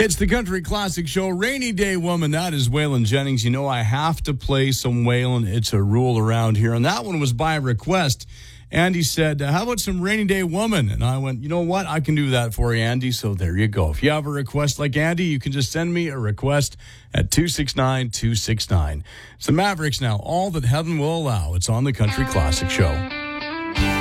It's the Country Classic Show, Rainy Day Woman. That is Waylon Jennings. You know, I have to play some Waylon. It's a rule around here. And that one was by request. Andy said, how about some Rainy Day Woman? And I went, you know what? I can do that for you, Andy. So there you go. If you have a request like Andy, you can just send me a request at 269-269. It's the Mavericks now. All that heaven will allow. It's on the Country Classic Show.